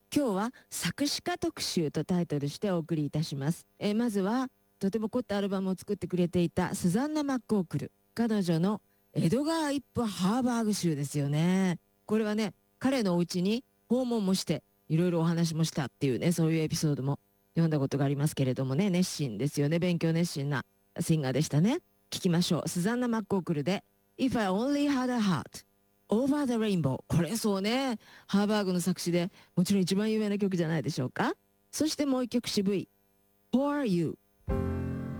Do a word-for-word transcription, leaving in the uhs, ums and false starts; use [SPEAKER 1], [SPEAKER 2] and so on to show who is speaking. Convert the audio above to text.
[SPEAKER 1] 今日は作詞家特集とタイトルしてお送りいたします。えーまずはとても凝ったアルバムを作ってくれていたスザンナ・マッコークル。彼女のエドガー・イップ・ハーバーグ集ですよね。これはね、彼のお家に訪問もして、いろいろお話もしたっていうね、そういうエピソードも読んだことがありますけれどもね、熱心ですよね。勉強熱心なシンガーでしたね。聞きましょう。スザンナ・マッコークルで If I Only Had a Heart Over the Rainbow。これそうね、ハーバーグの作詞でもちろん一番有名な曲じゃないでしょうか。そしてもう一曲渋い For You。